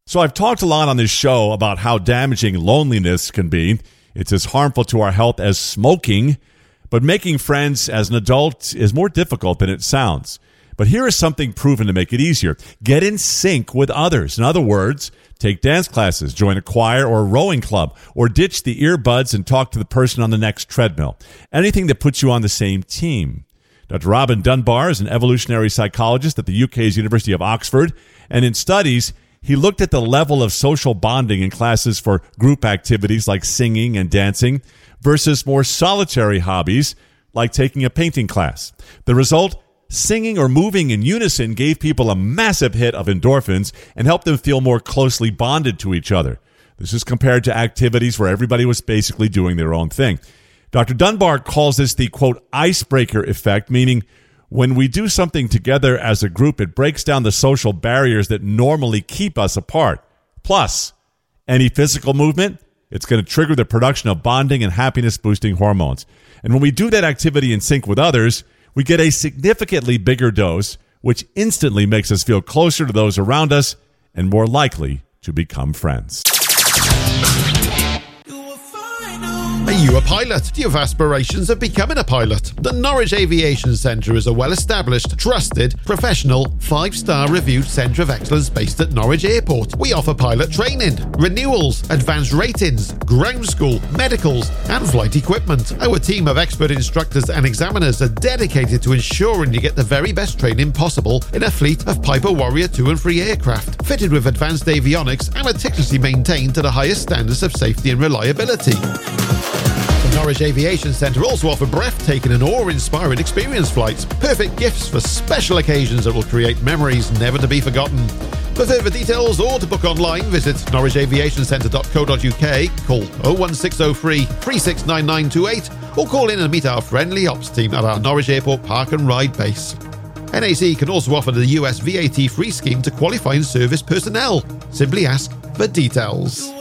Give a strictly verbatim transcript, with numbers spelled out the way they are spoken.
So I've talked a lot on this show about how damaging loneliness can be. It's as harmful to our health as smoking, but making friends as an adult is more difficult than it sounds. But here is something proven to make it easier. Get in sync with others. In other words, take dance classes, join a choir or a rowing club, or ditch the earbuds and talk to the person on the next treadmill. Anything that puts you on the same team. Doctor Robin Dunbar is an evolutionary psychologist at the U K's University of Oxford, and in studies, he looked at the level of social bonding in classes for group activities like singing and dancing versus more solitary hobbies like taking a painting class. The result? Singing or moving in unison gave people a massive hit of endorphins and helped them feel more closely bonded to each other. This is compared to activities where everybody was basically doing their own thing. Doctor Dunbar calls this the, quote, icebreaker effect, meaning when we do something together as a group, it breaks down the social barriers that normally keep us apart. Plus, any physical movement, it's going to trigger the production of bonding and happiness-boosting hormones. And when we do that activity in sync with others, we get a significantly bigger dose, which instantly makes us feel closer to those around us and more likely to become friends. Are you a pilot? Do you have aspirations of becoming a pilot? The Norwich Aviation Centre is a well-established, trusted, professional, five-star reviewed centre of excellence based at Norwich Airport. We offer pilot training, renewals, advanced ratings, ground school, medicals, and flight equipment. Our team of expert instructors and examiners are dedicated to ensuring you get the very best training possible in a fleet of Piper Warrior two and three aircraft, fitted with advanced avionics and meticulously maintained to the highest standards of safety and reliability. The Norwich Aviation Centre also offer breathtaking and awe-inspiring experience flights, perfect gifts for special occasions that will create memories never to be forgotten. For further details or to book online, visit norwich aviation centre dot co dot uk, call oh one six oh three, three six nine nine two eight, or call in and meet our friendly ops team at our Norwich Airport Park and Ride base. N A C can also offer the U S V A T free scheme to qualifying service personnel. Simply ask for details.